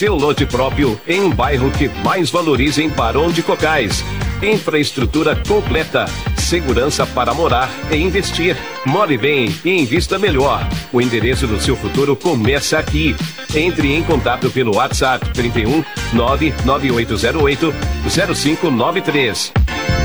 seu lote próprio em um bairro que mais valoriza em Barão de Cocais. Infraestrutura completa, segurança para morar e investir. More bem e invista melhor. O endereço do seu futuro começa aqui. Entre em contato pelo WhatsApp 31 99808 0593.